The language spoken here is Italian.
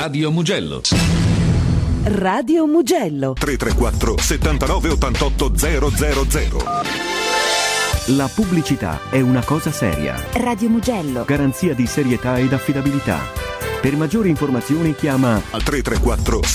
Radio Mugello. Radio Mugello 334 79 88 000. La pubblicità è una cosa seria. Radio Mugello. Garanzia di serietà ed affidabilità. Per maggiori informazioni chiama al 334